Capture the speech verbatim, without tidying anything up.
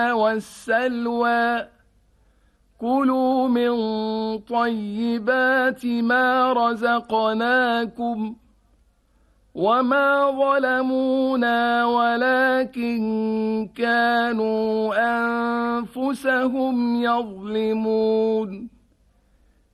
والسلوى كلوا من طيبات ما رزقناكم وما ظلمونا ولكن كانوا أنفسهم يظلمون